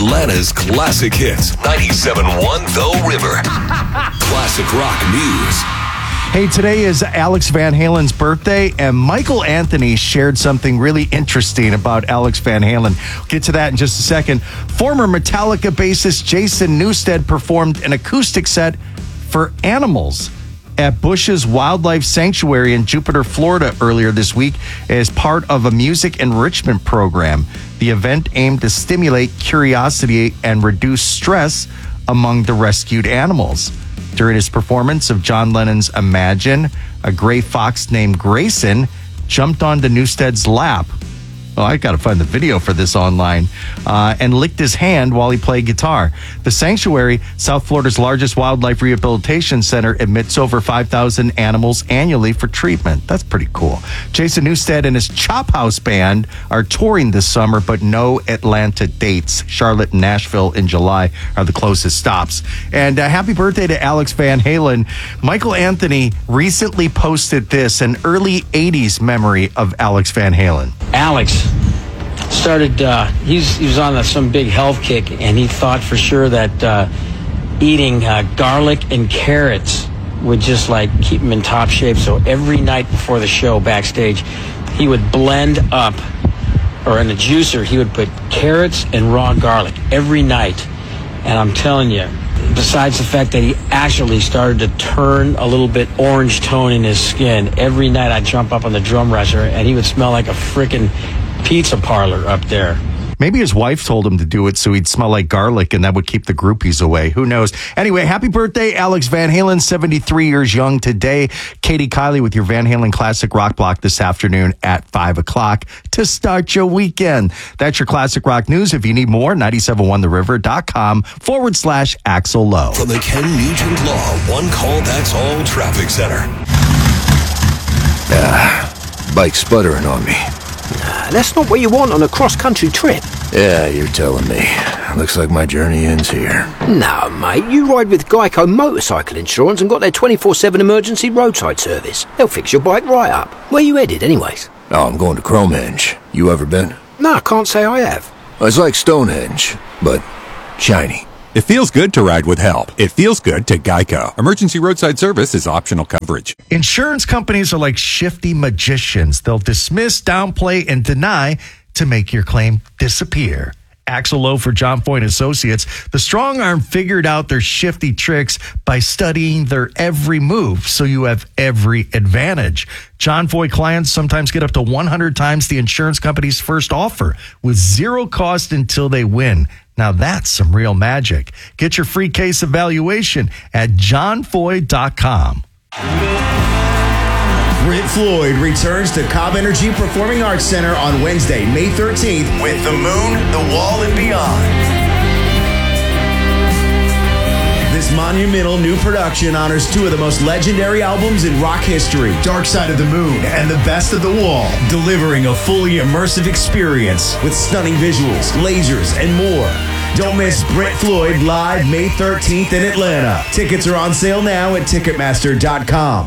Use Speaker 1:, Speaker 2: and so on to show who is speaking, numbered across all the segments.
Speaker 1: Atlanta's classic hits. 97.1 The River. Classic rock news.
Speaker 2: Hey, today is Alex Van Halen's birthday, and Michael Anthony shared something really interesting about Alex Van Halen. We'll get to that in just a second. Former Metallica bassist Jason Newsted performed an acoustic set for Animals at Bush's Wildlife Sanctuary in Jupiter, Florida earlier this week as part of a music enrichment program. The event aimed to stimulate curiosity and reduce stress among the rescued animals. During his performance of John Lennon's Imagine, a gray fox named Grayson jumped onto Newsted's lap. Well, I got to find the video for this online, and licked his hand while he played guitar. The Sanctuary, South Florida's largest wildlife rehabilitation center, admits over 5,000 animals annually for treatment. That's pretty cool. Jason Newsted and his Chop House Band are touring this summer, but no Atlanta dates. Charlotte and Nashville in July are the closest stops. And happy birthday to Alex Van Halen. Michael Anthony recently posted this, an early 80s memory of Alex Van Halen.
Speaker 3: Alex started, he was on some big health kick, and he thought for sure that eating garlic and carrots would just like keep him in top shape. So every night before the show backstage, he would blend up, or in a juicer, he would put carrots and raw garlic every night. And I'm telling you, besides the fact that he actually started to turn a little bit orange tone in his skin, every night I'd jump up on the drum rusher and he would smell like a freaking pizza parlor up there.
Speaker 2: Maybe his wife told him to do it so he'd smell like garlic and that would keep the groupies away. Who knows? Anyway, happy birthday, Alex Van Halen, 73 years young today. Katie Kiley with your Van Halen Classic Rock Block this afternoon at 5 o'clock to start your weekend. That's your Classic Rock News. If you need more, 971theriver.com/Axel Lowe.
Speaker 1: From the Ken Nugent Law One Call That's All Traffic Center.
Speaker 4: Bike sputtering on me.
Speaker 5: That's not what you want on a cross-country trip.
Speaker 4: Yeah, you're telling me. Looks like my journey ends here.
Speaker 5: No, mate, you ride with Geico Motorcycle Insurance and got their 24/7 emergency roadside service. They'll fix your bike right up. Where you headed, anyways?
Speaker 4: Oh, I'm going to Cromenge. You ever been?
Speaker 5: No, I can't say I have.
Speaker 4: It's like Stonehenge, but shiny.
Speaker 6: It feels good to ride with help. It feels good to Geico. Emergency roadside service is optional coverage.
Speaker 2: Insurance companies are like shifty magicians. They'll dismiss, downplay, and deny to make your claim disappear. Axel Lowe for John Foy & Associates. The strong arm figured out their shifty tricks by studying their every move, so you have every advantage. John Foy clients sometimes get up to 100 times the insurance company's first offer with zero cost until they win. Now that's some real magic. Get your free case evaluation at johnfoy.com.
Speaker 7: Brent Floyd returns to Cobb Energy Performing Arts Center on Wednesday, May 13th with The Moon, The Wall, and Beyond. This monumental new production honors two of the most legendary albums in rock history, Dark Side of the Moon and The Best of the Wall, delivering a fully immersive experience with stunning visuals, lasers, and more. Don't miss Brent Floyd live May 13th in Atlanta. Tickets are on sale now at Ticketmaster.com.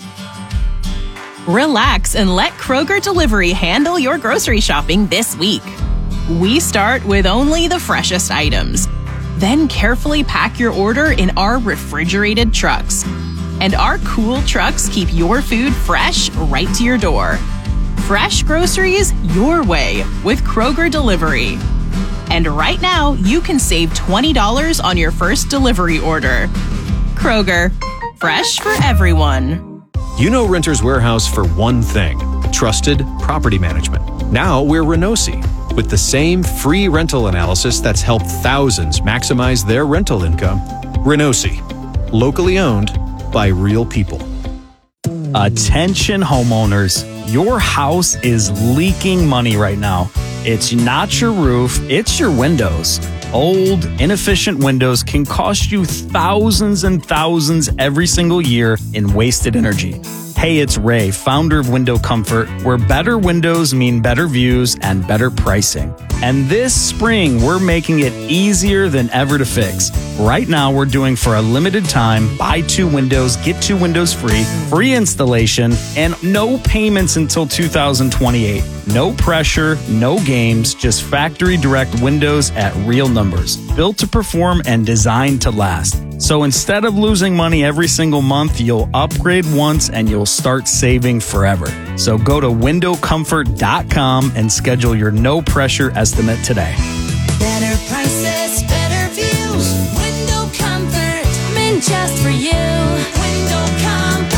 Speaker 8: Relax and let Kroger Delivery handle your grocery shopping this week. We start with only the freshest items. Then carefully pack your order in our refrigerated trucks. And our cool trucks keep your food fresh right to your door. Fresh groceries your way with Kroger Delivery. And right now, you can save $20 on your first delivery order. Kroger, fresh for everyone.
Speaker 9: You know Renters Warehouse for one thing, trusted property management. Now we're Renosi, with the same free rental analysis that's helped thousands maximize their rental income. Renosi, locally owned by real people.
Speaker 10: Attention homeowners, your house is leaking money right now. It's not your roof, it's your windows. Old, inefficient windows can cost you thousands and thousands every single year in wasted energy. Hey, it's Ray, founder of Window Comfort, where better windows mean better views and better pricing. And this spring, we're making it easier than ever to fix. Right now, we're doing for a limited time, buy 2 windows, get 2 windows free, free installation, and no payments until 2028. No pressure, no games, just factory direct windows at real numbers. Built to perform and designed to last. So instead of losing money every single month, you'll upgrade once and you'll start saving forever. So go to windowcomfort.com and schedule your no pressure estimate today.
Speaker 11: Better prices, better views. Window Comfort, meant just for you. Window Comfort.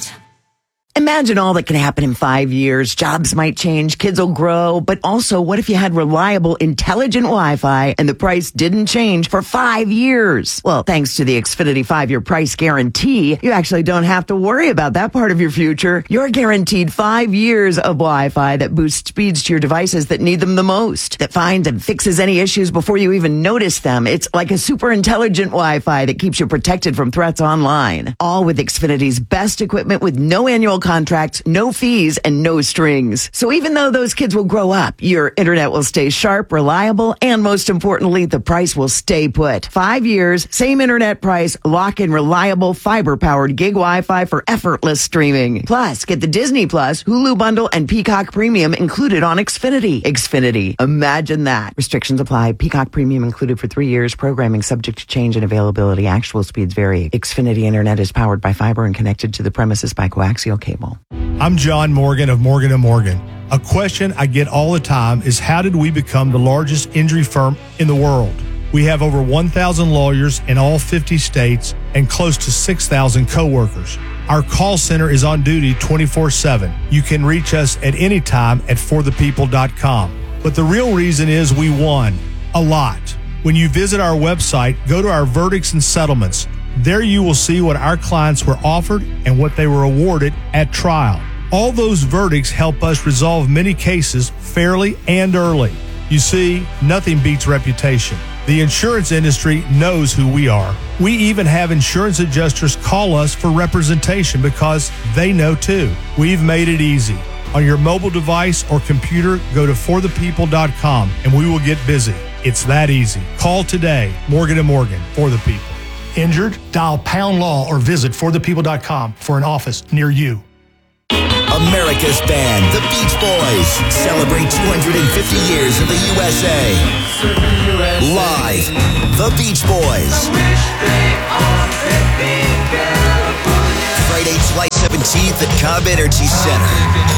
Speaker 12: Imagine all that can happen in 5 years. Jobs might change, kids will grow, but also what if you had reliable, intelligent Wi-Fi and the price didn't change for 5 years? Well, thanks to the Xfinity 5-year price guarantee, you actually don't have to worry about that part of your future. You're guaranteed 5 years of Wi-Fi that boosts speeds to your devices that need them the most, that finds and fixes any issues before you even notice them. It's like a super intelligent Wi-Fi that keeps you protected from threats online. All with Xfinity's best equipment with no annual contracts, no fees, and no strings. So even though those kids will grow up, your internet will stay sharp, reliable, and most importantly, the price will stay put. 5 years, same internet price, lock in reliable fiber-powered gig Wi-Fi for effortless streaming. Plus, get the Disney Plus, Hulu bundle, and Peacock Premium included on Xfinity. Xfinity. Imagine that. Restrictions apply. Peacock Premium included for 3 years. Programming subject to change in availability. Actual speeds vary. Xfinity Internet is powered by fiber and connected to the premises by coaxial cable.
Speaker 13: I'm John Morgan of Morgan & Morgan. A question I get all the time is how did we become the largest injury firm in the world? We have over 1,000 lawyers in all 50 states and close to 6,000 coworkers. Our call center is on duty 24/7. You can reach us at any time at forthepeople.com. But the real reason is we won a lot. When you visit our website, go to our verdicts and settlements. There you will see what our clients were offered and what they were awarded at trial. All those verdicts help us resolve many cases fairly and early. You see, nothing beats reputation. The insurance industry knows who we are. We even have insurance adjusters call us for representation because they know too. We've made it easy. On your mobile device or computer, go to forthepeople.com and we will get busy. It's that easy. Call today. Morgan & Morgan, for the people. Injured? Dial pound law or visit forthepeople.com for an office near you.
Speaker 14: America's band, the Beach Boys, celebrate 250 years of the USA. Live, the Beach Boys. Friday, July 17th at Cobb Energy Center.